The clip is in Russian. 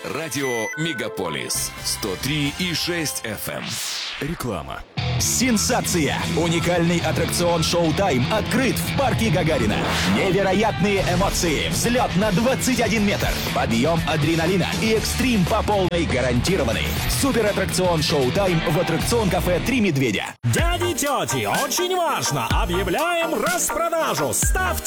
Радио Мегаполис 103,6 FM. Реклама. Сенсация! Уникальный аттракцион «Шоу-тайм» открыт в парке Гагарина. Невероятные эмоции, взлет на 21 метр, подъем адреналина и экстрим по полной гарантированы. Супер-аттракцион «Шоу-тайм» в аттракцион-кафе «Три медведя». Дяди и тети, очень важно! Объявляем распродажу! Ставьте